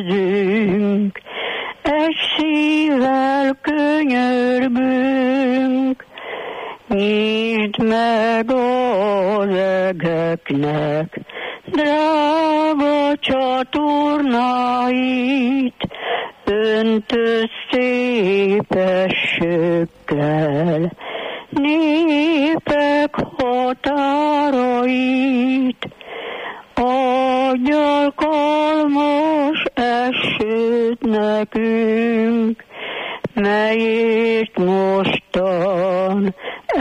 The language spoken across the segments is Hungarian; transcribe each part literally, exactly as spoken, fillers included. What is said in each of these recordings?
Egy szívvel könyörgünk, nyisd meg az egeknek drága csatornáit, öntő szépességgel népek határait. Adj alkalmas esőt nekünk, melyért mostan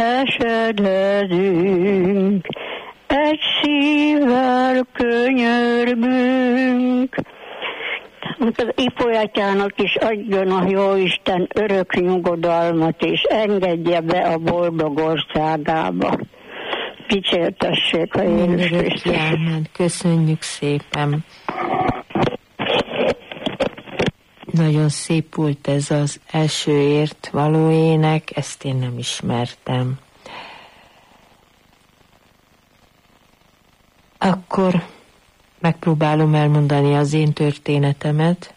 esedezünk. Egy szívvel könyörgünk. Az Ipolyátyának is adjon a Jóisten örök nyugodalmat, és engedje be a boldog országába. Dicsértessék a Jézus Krisztus. Köszönjük szépen. Nagyon szép volt ez az elsőért való ének, ezt én nem ismertem. Akkor megpróbálom elmondani az én történetemet.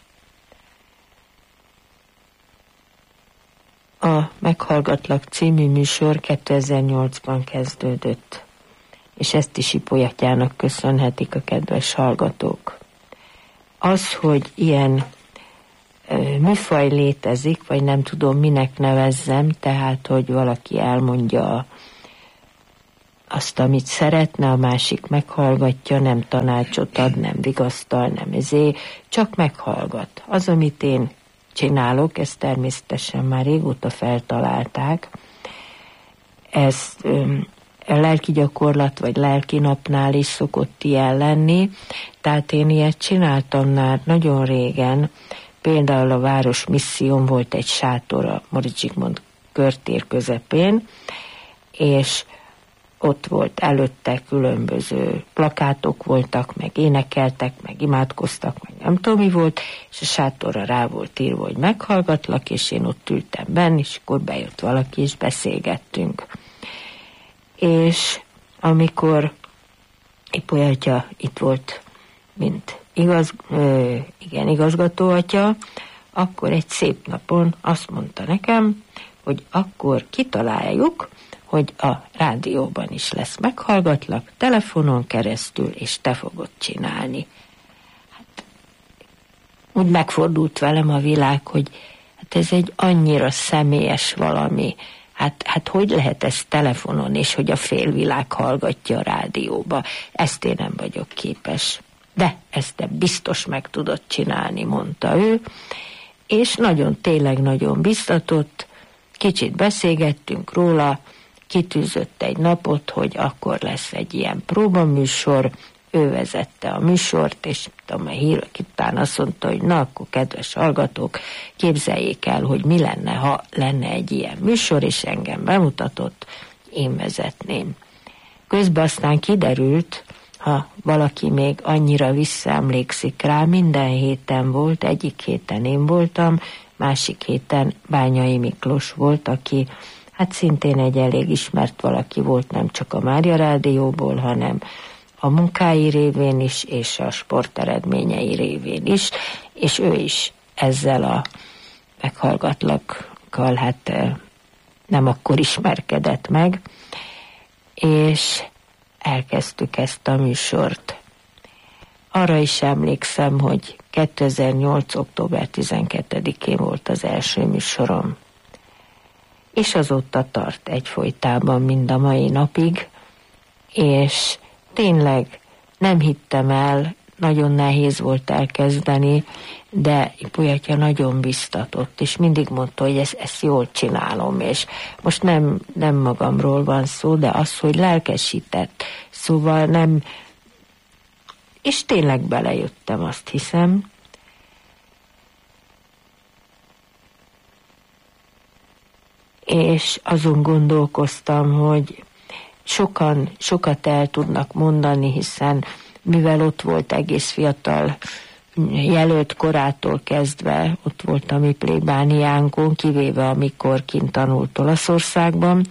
A Meghallgatlak című műsor kétezer-nyolcban kezdődött, és ezt is Ipolyátyának köszönhetik a kedves hallgatók. Az, hogy ilyen ö, műfaj létezik, vagy nem tudom minek nevezzem, tehát, hogy valaki elmondja azt, amit szeretne, a másik meghallgatja, nem tanácsot ad, nem vigasztal, nem ezé, csak meghallgat. Az, amit én csinálok, ezt természetesen már régóta feltalálták. Ez a lelki gyakorlat, vagy lelki napnál is szokott ilyen lenni, tehát én ilyet csináltam már nagyon régen. Például a Város Misszión volt egy sátor a Móricz Zsigmond körtér közepén, és ott volt előtte különböző plakátok voltak, meg énekeltek, meg imádkoztak, meg nem tudom mi volt, és a sátorra rá volt írva, hogy meghallgatlak, és én ott ültem benn, és akkor bejött valaki, és beszélgettünk. És amikor Ipolyátya itt volt, mint igaz, ö, igen, igazgatóatya, akkor egy szép napon azt mondta nekem, hogy akkor kitaláljuk, hogy a rádióban is lesz meghallgatlak, telefonon keresztül, és te fogod csinálni. Hát, úgy megfordult velem a világ, hogy hát ez egy annyira személyes valami. Hát, hát hogy lehet ez telefonon, és hogy a félvilág hallgatja a rádióba? Ezt én nem vagyok képes. De ezt te biztos meg tudod csinálni, mondta ő, és nagyon, tényleg nagyon biztatott, kicsit beszélgettünk róla, kitűzött egy napot, hogy akkor lesz egy ilyen próbaműsor, ő vezette a műsort, és tudom, a hír után azt mondta, hogy na, akkor kedves hallgatók, képzeljék el, hogy mi lenne, ha lenne egy ilyen műsor, és engem bemutatott, én vezetném. Közben aztán kiderült, ha valaki még annyira visszaemlékszik rá, minden héten volt, egyik héten én voltam, másik héten Bányai Miklós volt, aki hát szintén egy elég ismert valaki volt, nem csak a Mária Rádióból, hanem a munkái révén is, és a sporteredményei révén is, és ő is ezzel a meghallgatlakkal hát nem akkor ismerkedett meg, és elkezdtük ezt a műsort. Arra is emlékszem, hogy kétezer-nyolc. október tizenkettedikén volt az első műsorom, és azóta tart egyfolytában mind a mai napig, és tényleg nem hittem el, nagyon nehéz volt elkezdeni, de Ipolyátya nagyon biztatott, és mindig mondta, hogy ezt, ezt jól csinálom, és most nem, nem magamról van szó, de az, hogy lelkesített, szóval nem, és tényleg belejöttem, azt hiszem. És azon gondolkoztam, hogy sokan, sokat el tudnak mondani, hiszen mivel ott volt egész fiatal jelölt korától kezdve, ott volt a mi plébániánkon, kivéve amikor kint tanult Olaszországban,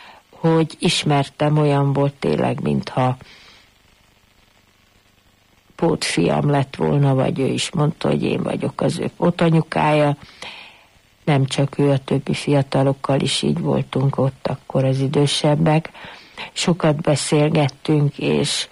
hogy ismertem, olyan volt tényleg, mintha pótfiam lett volna, vagy ő is mondta, hogy én vagyok az ő pótanyukája. Nem csak ő, a többi fiatalokkal is így voltunk ott, akkor az idősebbek. Sokat beszélgettünk, és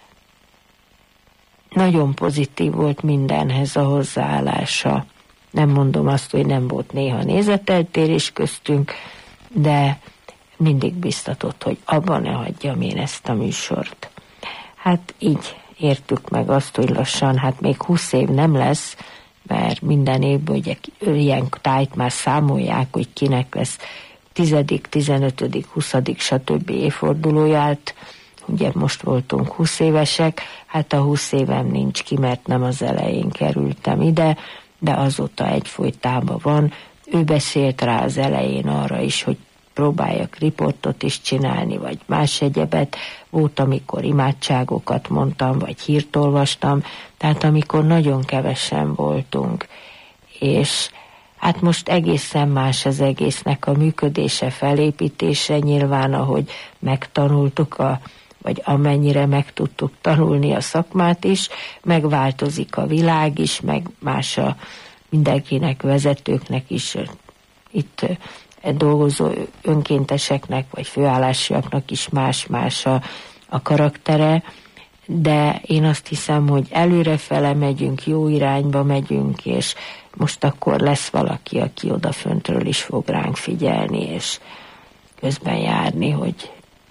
nagyon pozitív volt mindenhez a hozzáállása. Nem mondom azt, hogy nem volt néha nézeteltérés köztünk, de mindig biztatott, hogy abban ne hagyjam én ezt a műsort. Hát így értük meg azt, hogy lassan, hát még húsz év nem lesz, mert minden évben ugye ilyen tájt már számolják, hogy kinek lesz tizedik, tizenötödik, huszadik, stb. Évfordulóját. Ugye most voltunk húsz évesek, hát a húsz évem nincs ki, mert nem az elején kerültem ide, de azóta egyfolytában van. Ő beszélt rá az elején arra is, hogy próbáljak riportot is csinálni, vagy más egyebet. Volt, amikor imádságokat mondtam, vagy hírt olvastam, tehát amikor nagyon kevesen voltunk. És hát most egészen más az egésznek a működése, felépítése, nyilván, ahogy megtanultuk, a, vagy amennyire meg tudtuk tanulni a szakmát is, megváltozik a világ is, meg más a mindenkinek, vezetőknek is, itt dolgozó önkénteseknek, vagy főállásúaknak is más-más a, a karaktere, de én azt hiszem, hogy előrefele megyünk, jó irányba megyünk, és most akkor lesz valaki, aki odaföntről is fog ránk figyelni, és közben járni, hogy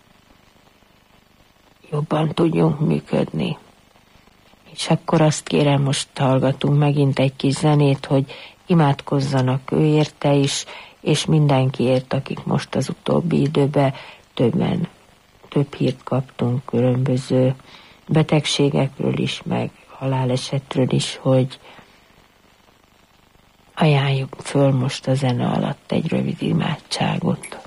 jobban tudjunk működni. És akkor azt kérem, most hallgatunk megint egy kis zenét, hogy imádkozzanak ő érte is, és mindenkiért, akik most az utóbbi időben többen, több hírt kaptunk különböző betegségekről is, meg halálesetről is, hogy ajánljuk föl most a zene alatt egy rövid imádságot.